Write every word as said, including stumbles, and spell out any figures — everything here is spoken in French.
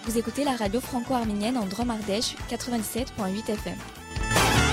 Vous écoutez la radio franco-arménienne en Drôme Ardèche, quatre-vingt-dix-sept virgule huit F M.